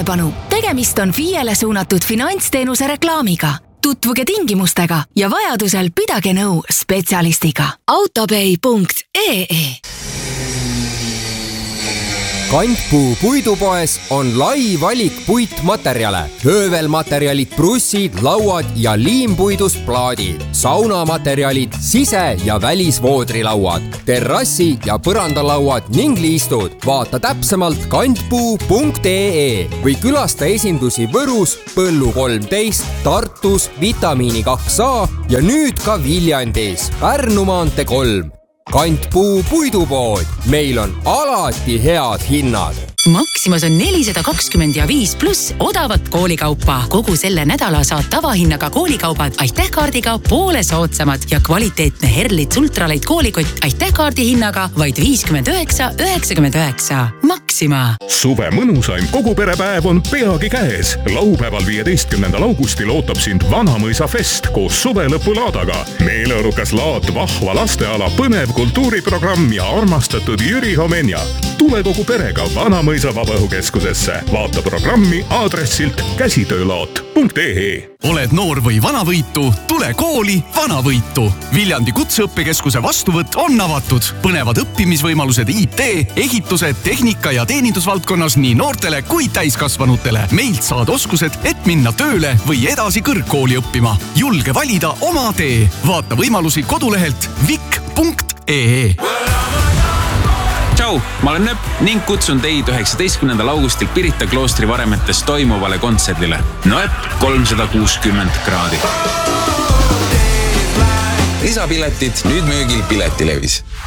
Tähelepanu! Tegemist on FIE-le suunatud finantsteenuse reklaamiga. Tutvuge tingimustega ja vajadusel pidage nõu spetsialistiga. Autopay.ee Kantpuu puidupoes on lai valik puitmaterjale. Höövelmaterjalid, brussid, lauad ja liimpuidust plaadid. Saunamaterjalid, sise- ja välisvoodrilauad, terrassi- ja põrandalauad ning liistud. Vaata täpsemalt kantpuu.ee või külasta esindusi Võrus, Põllu 13, Tartus, Vitamiini 2A ja nüüd ka Viljandis, Pärnu maantee 3. Kantpuu puidupood. Meil on alati head hinnad. Maximas on 420 ja 5+ odavat koolikaupa. Kogu selle nädala saad tavahinnaga koolikaubad Aitäh-kaardiga poole soodsamad ja kvaliteetne Herlits ultralight koolikott Aitäh-kaardi hinnaga vaid 59,99. Maxima. Suve mõnusaim kogu perepäev on peagi käes. Laupäeval 15. augustil ootab sind Vanamõisa fest koos suvelõpulaadaga. Meeleolukas laat, vahva lasteala, põnev kultuuriprogramm ja armastatud Jüri Homenja. Tule kogu perega Vanamõisa vabaõhukeskusesse. Vaata programmi aadressilt käsitöölaat.ee. Oled noor või vanavõitu? Tule kooli Vanavõitu. Viljandi kutseõppekeskuse vastuvõtt on avatud. Põnevad õppimisvõimalused IT, ehituse, tehnika ja teenindusvaldkonnas nii noortele kui täiskasvanutele. Meilt saad oskused, et minna tööle või edasi kõrgkooli õppima. Julge valida oma tee. Vaata võimalusi kodulehelt vik.ee. Tšau, ma olen Nööp ning kutsun teid 19. augustil Pirita kloostri varemetes toimuvale kontserdile. Nööp 360 kraadi. Lisapiletid nüüd müügil Piletilevis.